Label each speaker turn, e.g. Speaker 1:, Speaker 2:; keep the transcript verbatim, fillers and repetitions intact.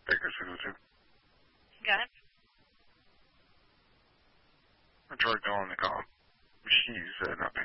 Speaker 1: Baker six oh two.
Speaker 2: Got it.
Speaker 1: I tried calling the call. She said not